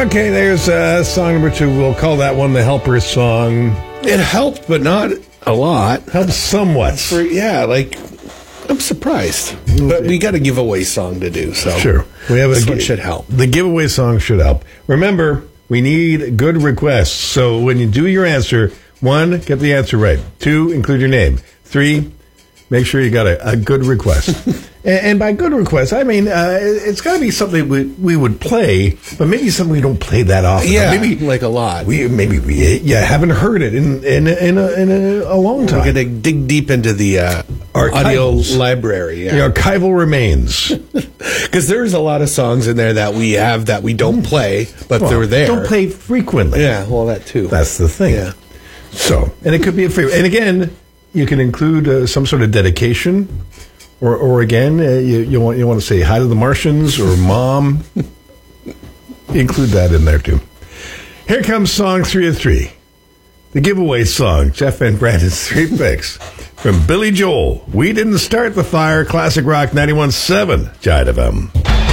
Okay, there's song number 2. We'll call that one the helper song. It helped, but not a lot. Helps somewhat. I'm surprised. But we got a giveaway song to do, so Sure. We have this one should help. The giveaway song should help. Remember, we need good requests. So when you do your answer, 1, get the answer right. 2, include your name. 3, make sure you got a good request. and by good request, I mean, it's got to be something we would play, but maybe something we don't play that often. Yeah, maybe like a lot. We haven't heard it in a long time. We're going to dig deep into the audio library. The archival remains. Because there's a lot of songs in there that we have that we don't play, but they're there. Don't play frequently. Yeah, well, that too. That's the thing. Yeah. So, and it could be a favorite. And again, you can include some sort of dedication, or again, you want to say hi to the Martians or mom. Include that in there too. Here comes song 3 of 3, the giveaway song. Jeff and Brandon's 3 picks from Billy Joel. We didn't start the fire. Classic Rock 91.7 Jive FM.